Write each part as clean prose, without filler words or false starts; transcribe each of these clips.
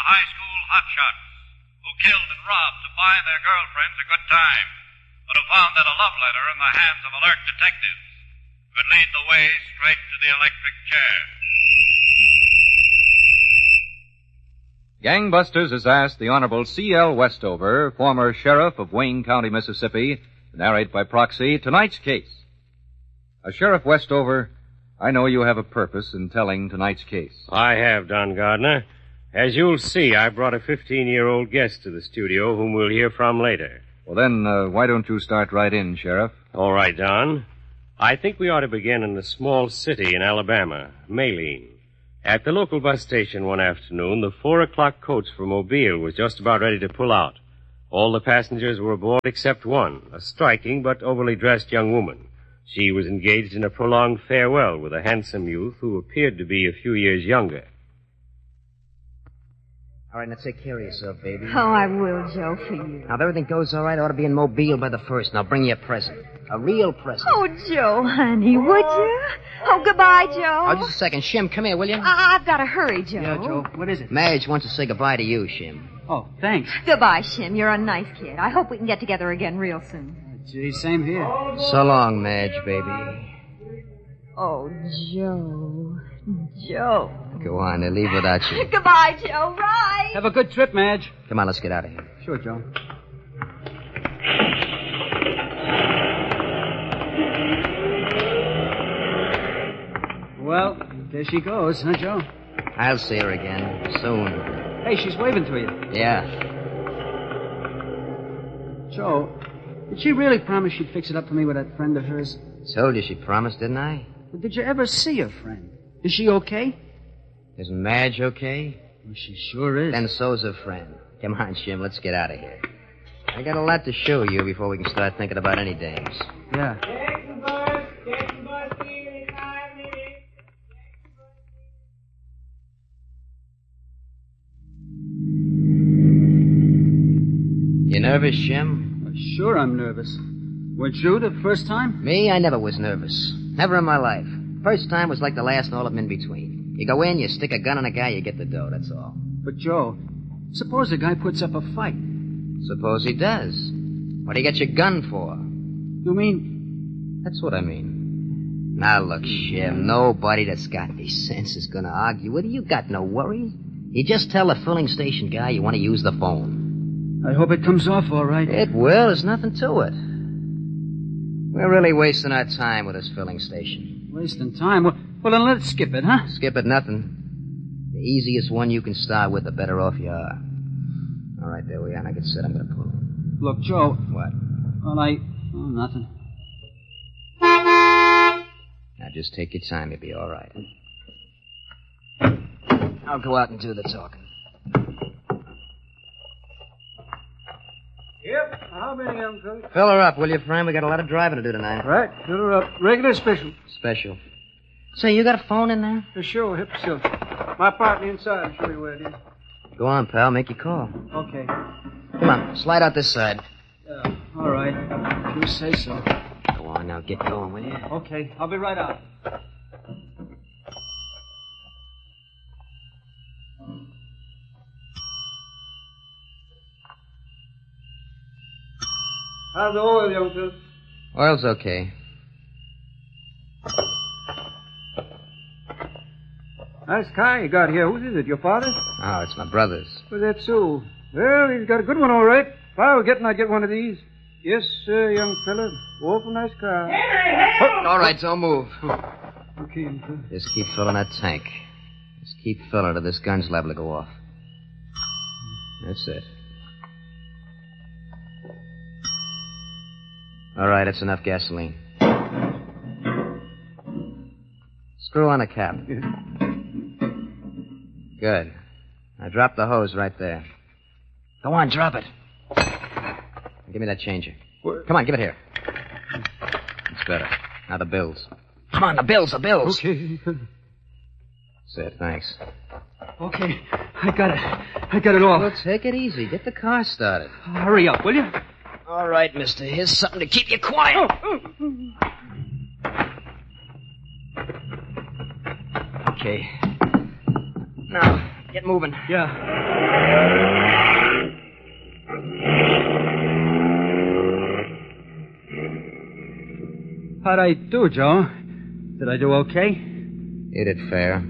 high school hotshots who killed and robbed to buy their girlfriends a good time, but who found that a love letter in the hands of alert detectives could lead the way straight to the electric chair. Gangbusters has asked the Honorable C.L. Westover, former sheriff of Wayne County, Mississippi, to narrate by proxy tonight's case. Sheriff Westover, I know you have a purpose in telling tonight's case. I have, Don Gardner. As you'll see, I brought a 15-year-old guest to the studio whom we'll hear from later. Well, then, why don't you start right in, Sheriff? All right, Don. I think we ought to begin in a small city in Alabama, Maline. At the local bus station one afternoon, the 4 o'clock coach for Mobile was just about ready to pull out. All the passengers were aboard except one, a striking but overly dressed young woman. She was engaged in a prolonged farewell with a handsome youth who appeared to be a few years younger. All right, now take care of yourself, baby. Oh, I will, Joe, for you. Now, if everything goes all right, I ought to be in Mobile by the 1st, and I'll bring you a present. A real present. Oh, Joe, honey, would you? Oh, goodbye, Joe. Oh, just a second. Shim, come here, will you? I've got to hurry, Joe. Yeah, Joe, what is it? Madge wants to say goodbye to you, Shim. Oh, thanks. Goodbye, Shim. You're a nice kid. I hope we can get together again real soon. Gee, same here. So long, Madge, baby. Oh, Joe. Joe. Go on, they'll leave without you. Goodbye, Joe. Right. Have a good trip, Madge. Come on, let's get out of here. Sure, Joe. Well, there she goes, huh, Joe? I'll see her again soon. Hey, she's waving to you. Yeah. Joe, did she really promise she'd fix it up for me with that friend of hers? Told you she promised, didn't I? But did you ever see her friend? Is she okay? Isn't Madge okay? Well, she sure is. Then so's her friend. Come on, Shim, let's get out of here. I got a lot to show you before we can start thinking about any dames. Yeah. You nervous, Shim? Well, sure I'm nervous. Weren't you the first time? Me, I never was nervous. Never in my life. First time was like the last and all of them in between. You go in, you stick a gun on a guy, you get the dough, that's all. But, Joe, suppose a guy puts up a fight. Suppose he does. What do you get your gun for? You mean? That's what I mean. Now, look, Shim, nobody that's got any sense is gonna argue with you. You got no worry. You just tell the filling station guy you want to use the phone. I hope it comes off all right. It will. There's nothing to it. We're really wasting our time with this filling station. Wasting time? Well, then let's skip it, huh? Skip it, nothing. The easiest one you can start with, the better off you are. All right, there we are. Now get set. I'm going to pull in. Look, Joe. What? Well, nothing. Now just take your time. You'll be all right. I'll go out and do the talking. Yep, how many, young fellas? Fill her up, will you, friend? We got a lot of driving to do tonight. Right, fill her up. Regular special. Special. Say, you got a phone in there? For sure, hip silk. My partner inside will show you where it is. Go on, pal. Make your call. Okay. Come on, slide out this side. All right. You say so. Go on now, get going, will you? Okay, I'll be right out. How's the oil, young fellas? Oil's okay. Nice car you got here. Whose is it, your father's? Oh, it's my brother's. Well, that's so. Well, he's got a good one, all right. If I were getting, I'd get one of these. Yes, sir, young fella. Awful nice car. Oh, all right, don't move. Okay, young fella. Just keep filling that tank. Just keep filling till this gun's liable to go off. That's it. All right, that's enough gasoline. Screw on the cap. Yeah. Good. Now drop the hose right there. Go on, drop it. Give me that changer. What? Come on, give it here. That's better. Now the bills. Come on, the bills. Okay. That's it, thanks. Okay, I got it all. Well, take it easy. Get the car started. Hurry up, will you? All right, mister. Here's something to keep you quiet. Okay. Now, Get moving. Yeah. How'd I do, Joe? Did I do okay? You did fair.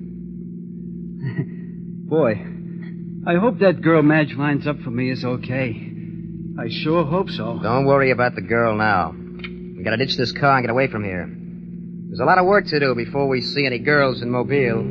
Boy, I hope that girl Madge lines up for me is okay. I sure hope so. Don't worry about the girl now. We gotta ditch this car and get away from here. There's a lot of work to do before we see any girls in Mobile.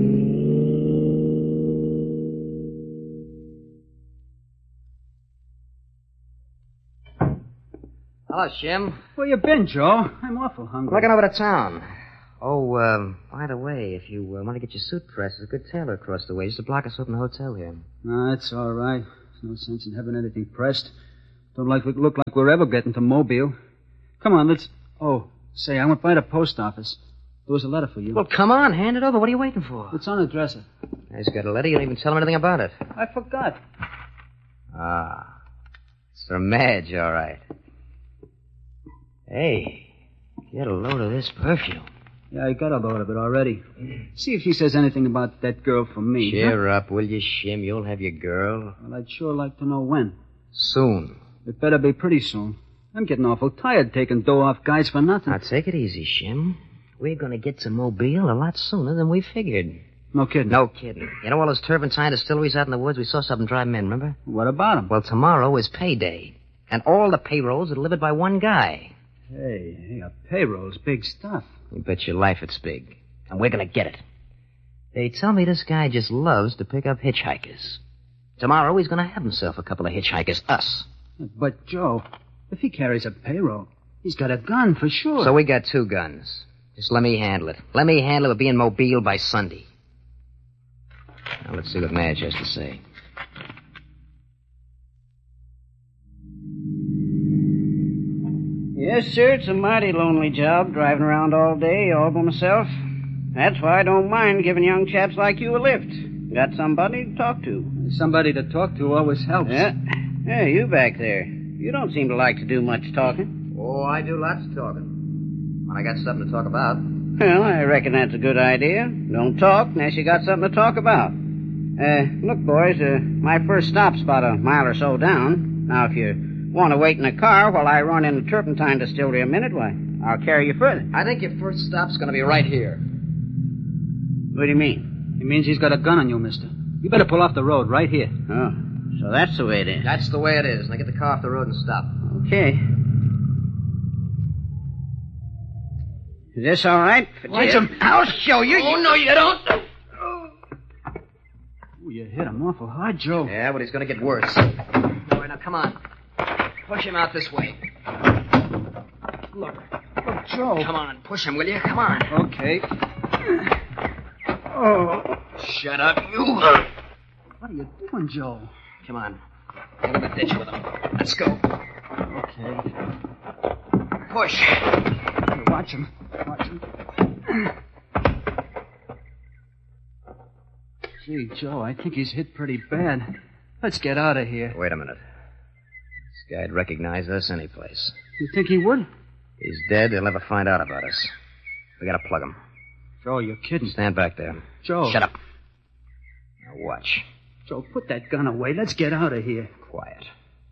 Hello, Shim. Where you been, Joe? I'm awful hungry. Looking over to town. Oh, by the way, if you want to get your suit pressed, there's a good tailor across the way. Just a block us up in the hotel here. No, it's all right. There's no sense in having anything pressed. Don't look like we're ever getting to Mobile. Come on, let's... Oh, say, I went by the post office. There was a letter for you. Well, come on, hand it over. What are you waiting for? It's on the dresser. He's got a letter. You don't even tell him anything about it. I forgot. Ah. It's for Madge, all right. Hey, get a load of this perfume. Yeah, I got a load of it already. See if she says anything about that girl from me. Cheer up, will you, Shim? You'll have your girl. Well, I'd sure like to know when. Soon. It better be pretty soon. I'm getting awful tired taking dough off guys for nothing. Now, take it easy, Shim. We're going to get to Mobile a lot sooner than we figured. No kidding. No kidding. You know all those turpentine distilleries out in the woods? We saw something drive them in, remember? What about them? Well, tomorrow is payday. And all the payrolls are delivered by one guy. Hey, a payroll's big stuff. You bet your life it's big. And we're going to get it. They tell me this guy just loves to pick up hitchhikers. Tomorrow he's going to have himself a couple of hitchhikers, us. But, Joe, if he carries a payroll, he's got a gun for sure. So we got 2 guns. Just let me handle it. Let me handle it. We'll be in Mobile by Sunday. Now, let's see what Madge has to say. Yes, sir, it's a mighty lonely job, driving around all day, all by myself. That's why I don't mind giving young chaps like you a lift. Got somebody to talk to. Somebody to talk to always helps. Yeah. Hey, you back there. You don't seem to like to do much talking. Oh, I do lots of talking. When I got something to talk about. Well, I reckon that's a good idea. Don't talk unless you got something to talk about. Look, boys, my first stop's about a mile or so down. Now, if you want to wait in a car while I run in the turpentine distillery a minute, why, I'll carry you further. I think your first stop's going to be right here. What do you mean? He means he's got a gun on you, mister. You better pull off the road right here. Oh, so that's the way it is. That's the way it is. Now get the car off the road and stop. Okay. Is this all right? Watch him. I'll show you. Oh, no, you don't. Ooh, you hit him awful hard, Joe. Yeah, but he's going to get worse. All right, now come on. Push him out this way. Look, Joe. Come on, push him, will you? Come on. Okay. Oh. Shut up, you. What are you doing, Joe? Come on. Into the ditch with him. Let's go. Okay. Push. Watch him. Watch him. Gee, Joe, I think he's hit pretty bad. Let's get out of here. Wait a minute. This guy'd recognize us anyplace. You think he would? He's dead. They'll never find out about us. We gotta plug him. Joe, you're kidding. Stand back there. Joe. Shut up. Now watch. Joe, put that gun away. Let's get out of here. Quiet.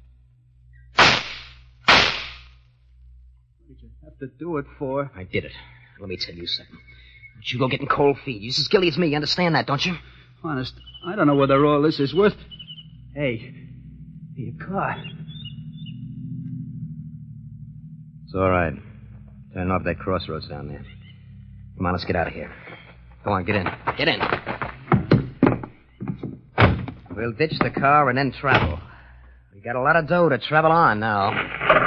What did you have to do it for? I did it. Let me tell you something. Don't you go getting cold feet. You're just as guilty as me. You understand that, don't you? Honest, I don't know whether all this is worth... Hey, your car. It's all right. Turn off that crossroads down there. Come on, let's get out of here. Go on, get in. Get in. We'll ditch the car and then travel. We got a lot of dough to travel on now.